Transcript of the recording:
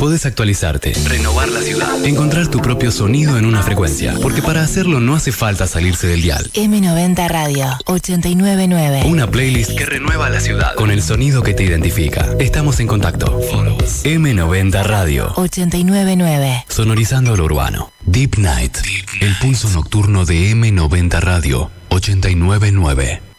Podés actualizarte, renovar la ciudad, encontrar tu propio sonido en una frecuencia, porque para hacerlo no hace falta salirse del dial. M90 Radio 899. Una playlist que renueva la ciudad con el sonido que te identifica. Estamos en contacto. Follow us. M90 Radio 899. Sonorizando lo urbano. Deep Night, el pulso nocturno de M90 Radio 899.